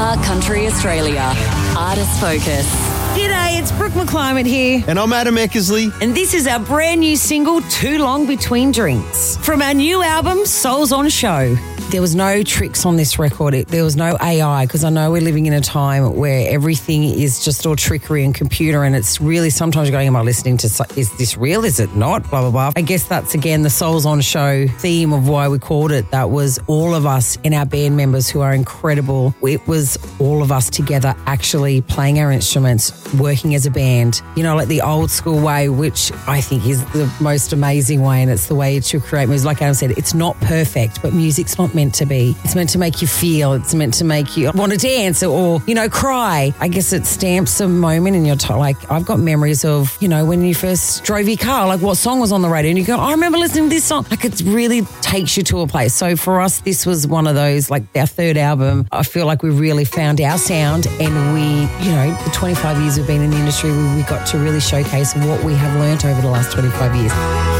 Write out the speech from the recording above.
3CR Country Australia. Artist Focus. G'day, it's Brooke McClymont here. And I'm Adam Eckersley. And this is our brand new single, Too Long Between Drinks. From our new album, Souls on Show. There was no tricks on this record. There was no AI, because I know we're living in a time where everything is just all trickery and computer, and it's really sometimes you're going, am I listening to, is this real? Is it not? Blah, blah, blah. I guess that's, again, the Souls on Show theme of why we called it. That was all of us and our band members who are incredible. It was all of us together actually playing our instruments, working as a band, you know, like the old school way, which I think is the most amazing way, and it's the way to create music. Like Adam said, it's not perfect, but music's not meant to be. It's meant to make you feel. It's meant to make you want to dance or, you know, cry. I guess it stamps a moment in your time. Like, I've got memories of, you know, when you first drove your car, like what song was on the radio, and you go, I remember listening to this song. Like, it really takes you to a place. So for us, this was one of those, like our third album. I feel like we really found our sound, and we, you know, the 25 years we've been in the industry, we got to really showcase what we have learnt over the last 25 years.